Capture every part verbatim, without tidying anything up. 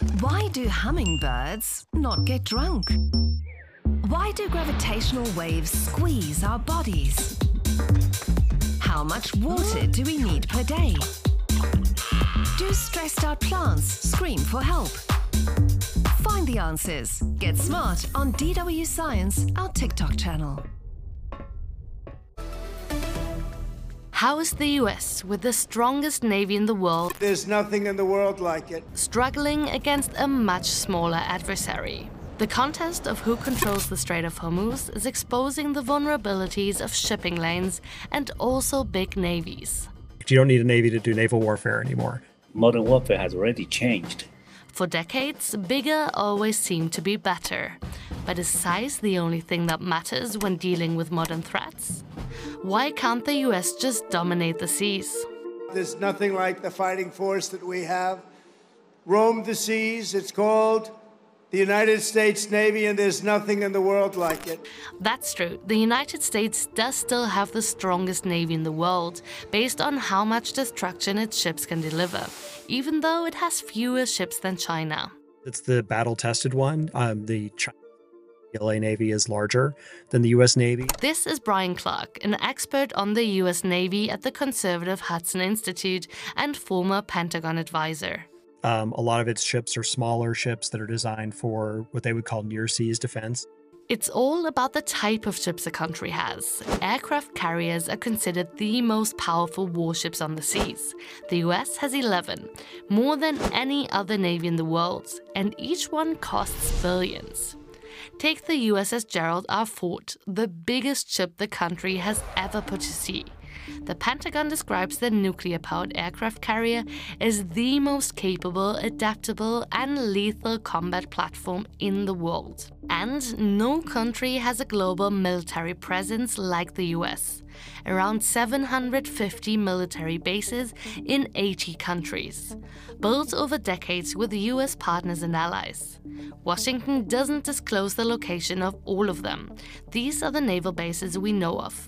Why do hummingbirds not get drunk? Why do gravitational waves squeeze our bodies? How much water do we need per day? Do stressed out plants scream for help? Find the answers. Get smart on D W Science, our TikTok channel. How is the U S, with the strongest navy in the world, There's nothing in the world like it. struggling against a much smaller adversary? The contest of who controls the Strait of Hormuz is exposing the vulnerabilities of shipping lanes and also big navies. You don't need a navy to do naval warfare anymore. Modern warfare has already changed. For decades, bigger always seemed to be better. But is size the only thing that matters when dealing with modern threats? Why can't the U S just dominate the seas? There's nothing like the fighting force that we have. Roam the seas, it's called the United States Navy, and there's nothing in the world like it. That's true. The United States does still have the strongest navy in the world, based on how much destruction its ships can deliver, even though it has fewer ships than China. It's the battle-tested one. Um, the China L A Navy is larger than the U S Navy. This is Brian Clark, an expert on the U S Navy at the conservative Hudson Institute and former Pentagon advisor. Um, a lot of its ships are smaller ships that are designed for what they would call near seas defense. It's all about the type of ships a country has. Aircraft carriers are considered the most powerful warships on the seas. The U S has eleven, more than any other navy in the world, and each one costs billions. Take the U S S Gerald R. Ford, the biggest ship the country has ever put to sea. The Pentagon describes the nuclear-powered aircraft carrier as the most capable, adaptable, and lethal combat platform in the world. And no country has a global military presence like the U S. Around seven hundred fifty military bases in eighty countries, built over decades with U S partners and allies. Washington doesn't disclose the location of all of them. These are the naval bases we know of.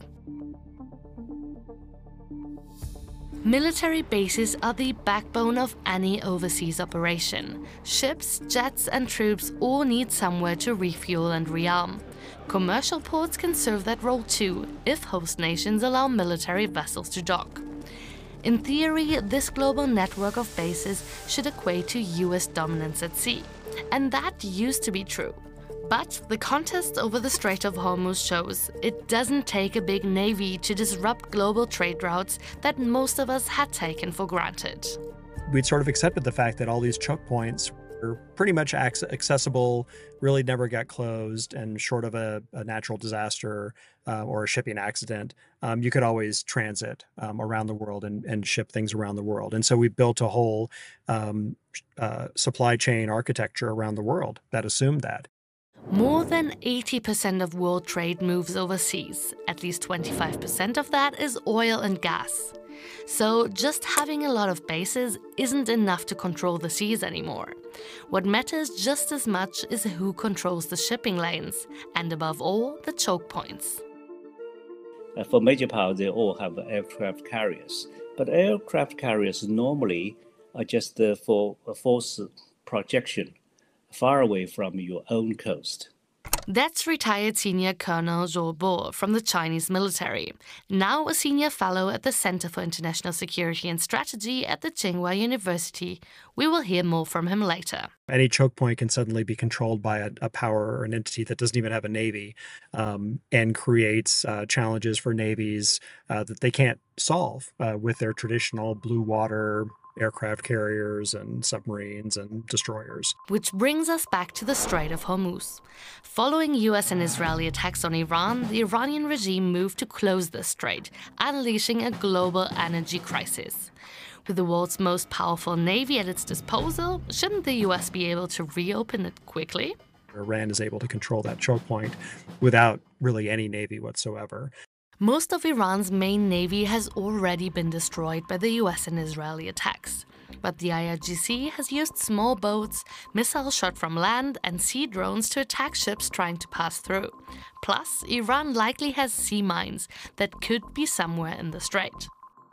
Military bases are the backbone of any overseas operation. Ships, jets, and troops all need somewhere to refuel and rearm. Commercial ports can serve that role too, if host nations allow military vessels to dock. In theory, this global network of bases should equate to U S dominance at sea. And that used to be true. But the contest over the Strait of Hormuz shows it doesn't take a big navy to disrupt global trade routes that most of us had taken for granted. We'd sort of accepted the fact that all these choke points were pretty much ac- accessible, really never got closed, and short of a, a natural disaster uh, or a shipping accident, um, you could always transit um, around the world and, and ship things around the world. And so we built a whole um, uh, supply chain architecture around the world that assumed that. More than eighty percent of world trade moves overseas. At least twenty-five percent of that is oil and gas. So just having a lot of bases isn't enough to control the seas anymore. What matters just as much is who controls the shipping lanes, and above all, the choke points. Uh, for major powers, they all have aircraft carriers. But aircraft carriers normally are just uh, for a force projection, far away from your own coast. That's retired Senior Colonel Zhou Bo from the Chinese military, now a senior fellow at the Center for International Security and Strategy at the Tsinghua University. We will hear more from him later. Any choke point can suddenly be controlled by a, a power or an entity that doesn't even have a navy, um, and creates uh, challenges for navies uh, that they can't solve uh, with their traditional blue water aircraft carriers and submarines and destroyers. Which brings us back to the Strait of Hormuz. Following U S and Israeli attacks on Iran, the Iranian regime moved to close the strait, unleashing a global energy crisis. With the world's most powerful navy at its disposal, shouldn't the U S be able to reopen it quickly? Iran is able to control that choke point without really any navy whatsoever. Most of Iran's main navy has already been destroyed by the U S and Israeli attacks. But the I R G C has used small boats, missiles shot from land, and sea drones to attack ships trying to pass through. Plus, Iran likely has sea mines that could be somewhere in the strait.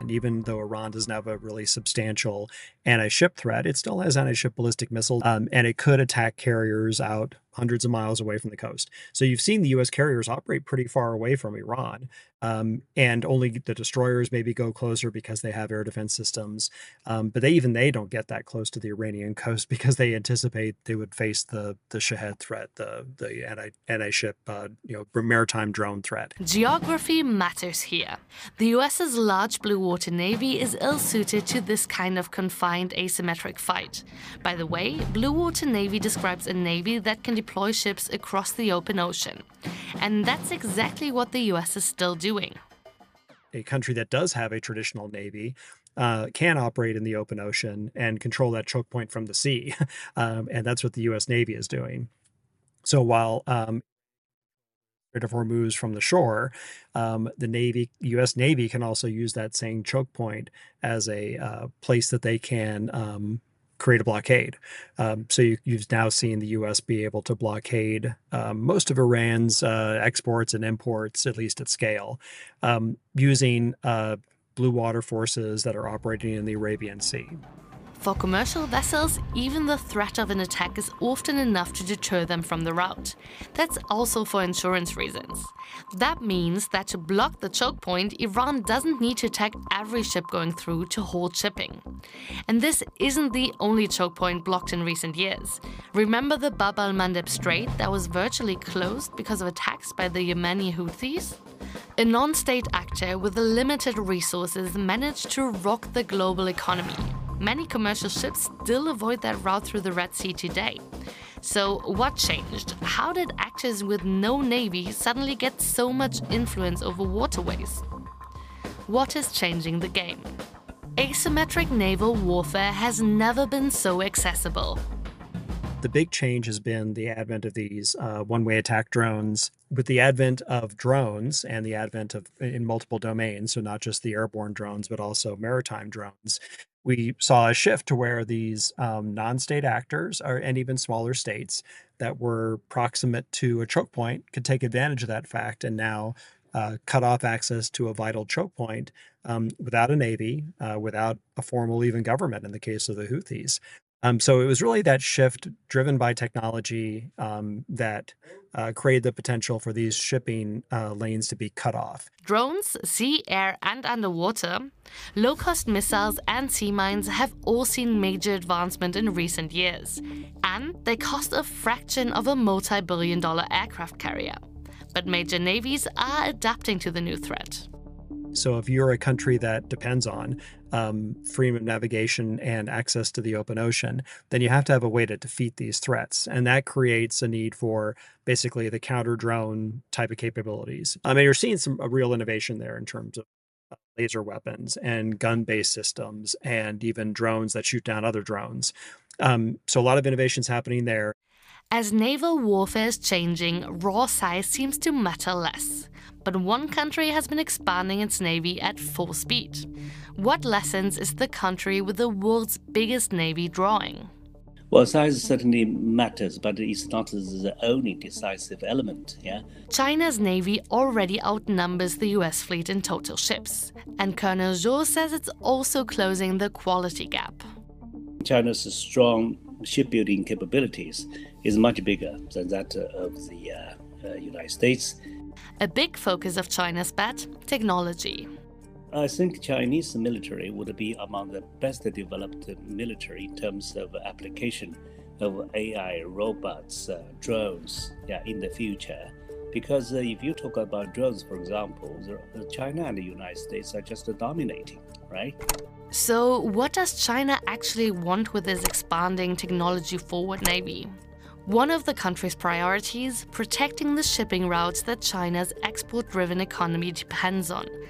And even though Iran doesn't have a really substantial anti-ship threat, it still has anti-ship ballistic missiles, um, and it could attack carriers out hundreds of miles away from the coast. So you've seen the U S carriers operate pretty far away from Iran, um, and only the destroyers maybe go closer because they have air defense systems. Um, but they even they don't get that close to the Iranian coast because they anticipate they would face the the Shahed threat, the the anti anti-ship uh, you know maritime drone threat. Geography matters here. The US's large blue water navy is ill-suited to this kind of confined asymmetric fight. By the way, blue water navy describes a navy that can deploy ships across the open ocean. And that's exactly what the U S is still doing. A country that does have a traditional navy uh, can operate in the open ocean and control that choke point from the sea. um, and that's what the U S Navy is doing. So while um, Strait of Hormuz from the shore, um, the Navy, U S Navy can also use that same choke point as a uh, place that they can um, create a blockade. Um, so you, you've now seen the U S be able to blockade um, most of Iran's uh, exports and imports, at least at scale, um, using uh, blue water forces that are operating in the Arabian Sea. For commercial vessels, even the threat of an attack is often enough to deter them from the route. That's also for insurance reasons. That means that to block the choke point, Iran doesn't need to attack every ship going through to halt shipping. And this isn't the only choke point blocked in recent years. Remember the Bab al-Mandeb Strait that was virtually closed because of attacks by the Yemeni Houthis? A non-state actor with limited resources managed to rock the global economy. Many commercial ships still avoid that route through the Red Sea today. So what changed? How did actors with no navy suddenly get so much influence over waterways? What is changing the game? Asymmetric naval warfare has never been so accessible. The big change has been the advent of these uh, one-way attack drones. With the advent of drones and the advent of in multiple domains, so not just the airborne drones, but also maritime drones, we saw a shift to where these um, non-state actors are, and even smaller states that were proximate to a choke point could take advantage of that fact and now uh, cut off access to a vital choke point um, without a navy, uh, without a formal even government in the case of the Houthis. Um, so it was really that shift driven by technology um, that uh, created the potential for these shipping uh, lanes to be cut off. Drones, sea, air, and underwater, low-cost missiles and sea mines have all seen major advancement in recent years. And they cost a fraction of a multi-billion dollar aircraft carrier. But major navies are adapting to the new threat. So if you're a country that depends on um, freedom of navigation and access to the open ocean, then you have to have a way to defeat these threats. And that creates a need for basically the counter-drone type of capabilities. I mean, you're seeing some a real innovation there in terms of laser weapons and gun-based systems and even drones that shoot down other drones. Um, so a lot of innovations happening there. As naval warfare is changing, raw size seems to matter less. But one country has been expanding its navy at full speed. What lessons is the country with the world's biggest navy drawing? Well, size certainly matters, but it's not the only decisive element. Yeah. China's navy already outnumbers the U S fleet in total ships, and Colonel Zhou says it's also closing the quality gap. China's strong shipbuilding capabilities is much bigger than that of the uh, uh, United States. A big focus of China's bet, technology. I think Chinese military would be among the best developed military in terms of application of A I, robots, uh, drones, yeah, in the future. Because uh, if you talk about drones, for example, the, China and the United States are just dominating, right? So what does China actually want with this expanding technology-forward navy? One of the country's priorities, protecting the shipping routes that China's export-driven economy depends on,